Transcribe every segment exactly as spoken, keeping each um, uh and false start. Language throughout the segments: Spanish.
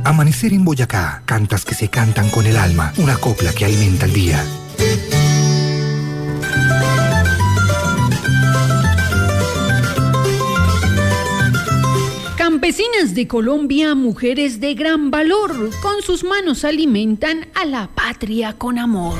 Amanecer en Boyacá, cantas que se cantan con el alma, una copla que alimenta el día. Campesinas de Colombia, mujeres de gran valor, con sus manos alimentan a la patria con amor.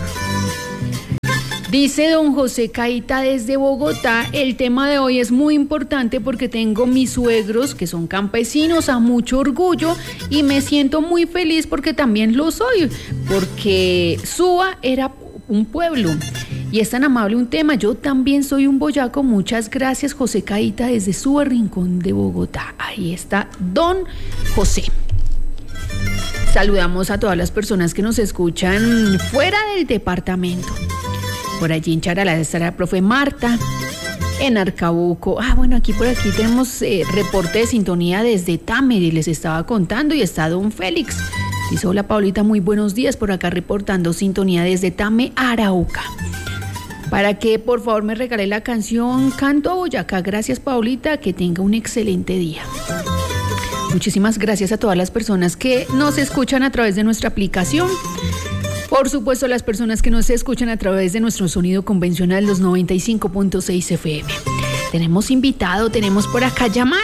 Dice don José Caíta desde Bogotá, el tema de hoy es muy importante porque tengo mis suegros que son campesinos a mucho orgullo y me siento muy feliz porque también lo soy, porque Suba era un pueblo y es tan amable un tema. Yo también soy un boyaco. Muchas gracias, José Caíta desde Suba, Rincón de Bogotá. Ahí está don José. Saludamos a todas las personas que nos escuchan fuera del departamento. Por allí en Charalá está la profe Marta, en Arcabuco. Ah, bueno, aquí por aquí tenemos eh, reporte de sintonía desde Tamery, les estaba contando, y está don Félix. Dice, hola Paulita, muy buenos días, por acá reportando sintonía desde Tame, Arauca. Para que por favor me regale la canción Canto a Boyacá. Gracias Paulita, que tenga un excelente día. Muchísimas gracias a todas las personas que nos escuchan a través de nuestra aplicación. Por supuesto, las personas que nos escuchan a través de nuestro sonido convencional, los noventa y cinco punto seis F M. Tenemos invitado, tenemos por acá llamada.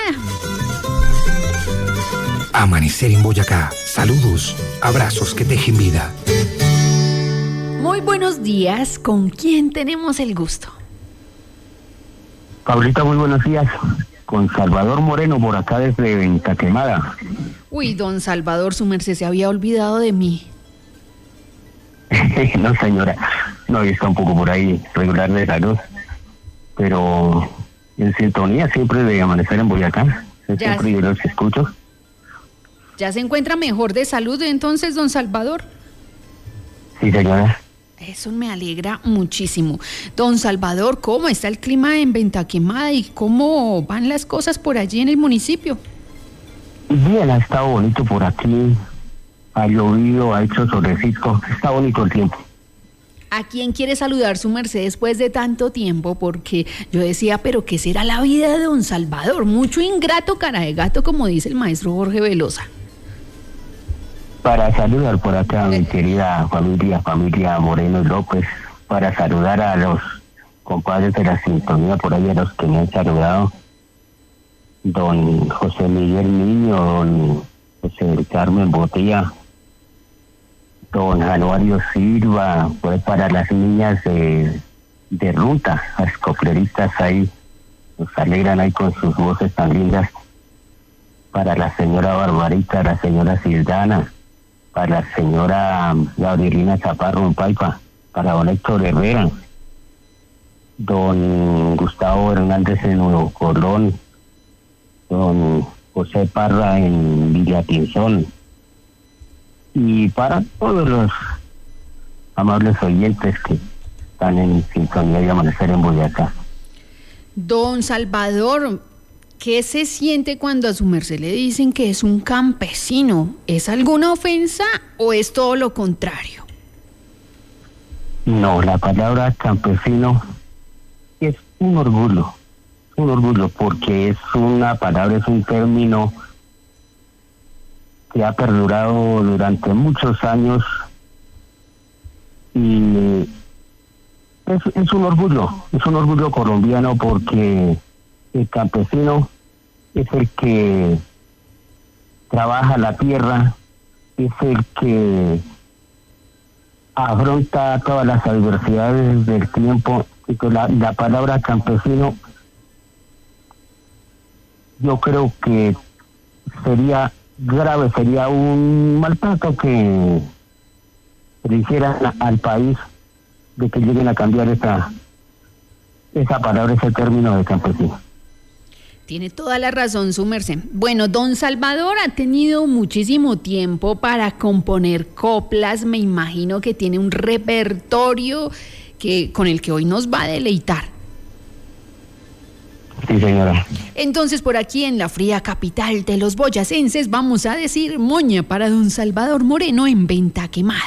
Amanecer en Boyacá. Saludos, abrazos que tejen vida. Muy buenos días. ¿Con quién tenemos el gusto? Paulita, muy buenos días. Con Salvador Moreno, por acá desde Venta Quemada. Uy, don Salvador, su merced se había olvidado de mí. No, señora, no, está un poco por ahí regular de salud, pero en sintonía siempre de Amanecer en Boyacá. Siempre yo los escucho. ¿Ya se encuentra mejor de salud entonces, don Salvador? Sí, señora. Eso me alegra muchísimo. Don Salvador, ¿cómo está el clima en Venta Quemada y cómo van las cosas por allí en el municipio? Bien, ha estado bonito por aquí. Ha llovido, ha hecho solecito, está bonito el tiempo. ¿A quién quiere saludar su merced después de tanto tiempo? Porque yo decía, pero ¿qué será la vida de don Salvador? Mucho ingrato, cara de gato, como dice el maestro Jorge Velosa. Para saludar por acá a mi querida familia, familia Moreno y López, para saludar a los compadres de la sintonía, por ahí a los que me han saludado, don José Miguel Niño, don José Carmen Botella, don Januario Silva, pues para las niñas de, de ruta, las copleristas ahí, nos alegran ahí con sus voces tan lindas, para la señora Barbarita, la señora Sildana, para la señora Gabrielina Chaparro en Paipa, para don Héctor Herrera, don Gustavo Hernández en Nuevo Colón, don José Parra en Villa Pinzón, y para todos los amables oyentes que están en sintonía de Amanecer en Boyacá. Don Salvador, ¿qué se siente cuando a su merced le dicen que es un campesino? ¿Es alguna ofensa o es todo lo contrario? No, la palabra campesino es un orgullo, un orgullo porque es una palabra, es un término que ha perdurado durante muchos años y es, es un orgullo, es un orgullo colombiano porque el campesino es el que trabaja la tierra, es el que afronta todas las adversidades del tiempo. Y que la, la palabra campesino yo creo que sería grave, sería un maltrato que le hicieran al país de que lleguen a cambiar esa esa palabra, ese término de campesino. Tiene toda la razón su merced. Bueno, don Salvador ha tenido muchísimo tiempo para componer coplas, me imagino que tiene un repertorio que con el que hoy nos va a deleitar. Sí, señora. Entonces, por aquí en la fría capital de los boyacenses vamos a decir moña para don Salvador Moreno en Venta Quemada.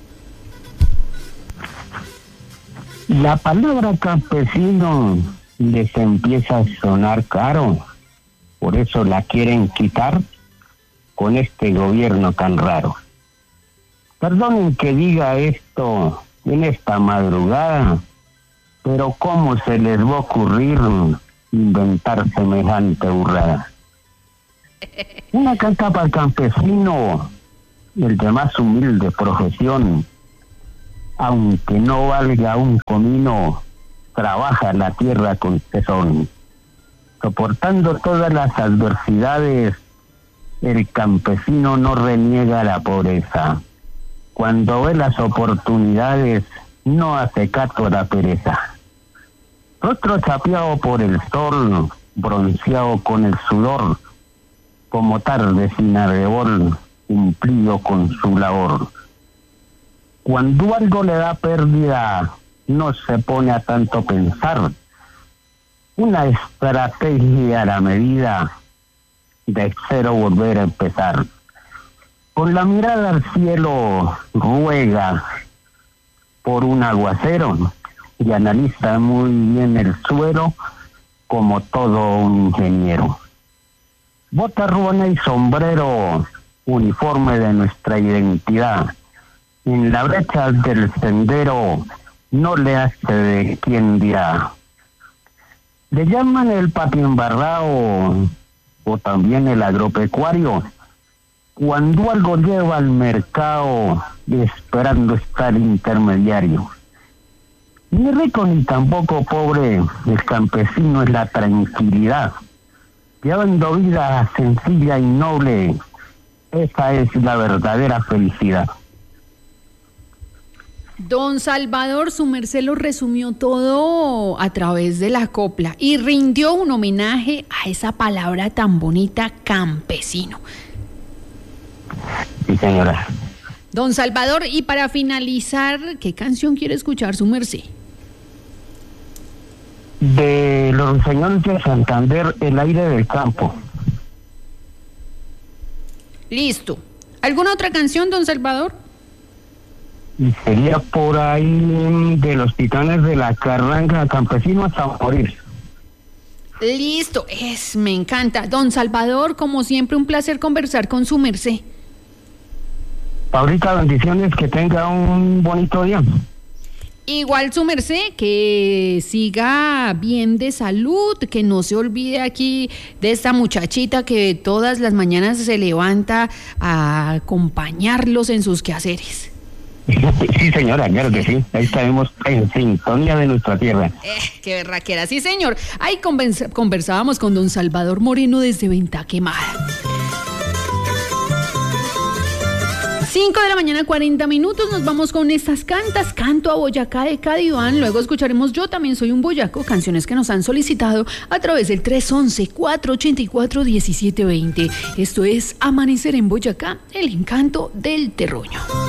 La palabra campesino les empieza a sonar caro, por eso la quieren quitar, con este gobierno tan raro. Perdonen que diga esto en esta madrugada, pero ¿cómo se les va a ocurrir inventar semejante burrada? Una carta para el campesino, el de más humilde profesión, aunque no valga un comino, trabaja la tierra con tesón. Soportando todas las adversidades, el campesino no reniega la pobreza. Cuando ve las oportunidades, no hace caso a la pereza. Rostro chapeado por el sol, bronceado con el sudor, como tarde sin arrebol, cumplido con su labor. Cuando algo le da pérdida, no se pone a tanto pensar. Una estrategia a la medida de cero volver a empezar. Con la mirada al cielo ruega por un aguacero y analiza muy bien el suelo como todo un ingeniero. Bota, ruana y sombrero, uniforme de nuestra identidad. En la brecha del sendero no le hace de quien dirá. Le llaman el patio embarrado o también el agropecuario, cuando algo lleva al mercado esperando estar intermediario. Ni rico ni tampoco pobre, el campesino es la tranquilidad. Llevando vida sencilla y noble, esa es la verdadera felicidad. Don Salvador, su merced lo resumió todo a través de la copla y rindió un homenaje a esa palabra tan bonita, campesino. Sí, señora. Don Salvador, y para finalizar, ¿qué canción quiere escuchar su merced? De los señores de Santander, El aire del campo. Listo. ¿Alguna otra canción, don Salvador? Y sería por ahí de los Titanes de la Carranga, Campesino hasta morir. Listo, es, me encanta. Don Salvador, como siempre, un placer conversar con su merced. Paulita, bendiciones, que tenga un bonito día. Igual su merced, que siga bien de salud, que no se olvide aquí de esta muchachita que todas las mañanas se levanta a acompañarlos en sus quehaceres. Sí, señora, claro que sí. Ahí estaremos en sintonía de nuestra tierra. Eh, qué berraquera, sí, señor. Ahí conversa- conversábamos con don Salvador Moreno desde Venta Quemada. cinco de la mañana, cuarenta minutos, nos vamos con estas cantas, Canto a Boyacá de Cadiván, luego escucharemos Yo también soy un boyaco, canciones que nos han solicitado a través del tres once, cuatrocientos ochenta y cuatro, diecisiete veinte. Esto es Amanecer en Boyacá, el encanto del terruño.